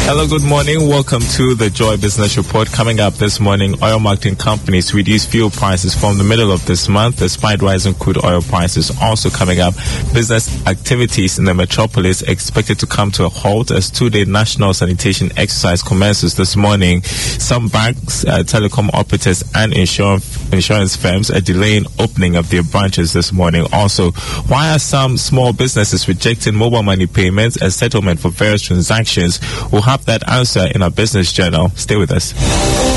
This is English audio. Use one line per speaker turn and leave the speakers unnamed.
Hello, good morning. Welcome to the Joy Business Report. Coming up this morning, oil marketing companies reduce fuel prices from the middle of this month despite rising crude oil prices. Also coming up, business activities in the metropolis expected to come to a halt as two-day national sanitation exercise commences this morning. Some banks, telecom operators and insurance firms are delaying opening of their branches this morning. Also, why are some small businesses rejecting mobile money payments as settlement for various transactions? We'll have that answer in our business journal. Stay with us.